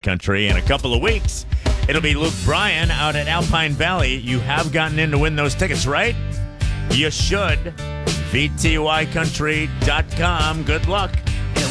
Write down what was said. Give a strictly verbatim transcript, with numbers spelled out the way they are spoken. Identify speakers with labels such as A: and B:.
A: Country. In a couple of weeks, it'll be Luke Bryan out at Alpine Valley. You have gotten in to win those tickets, right? You should. V T Y country dot com. Good luck.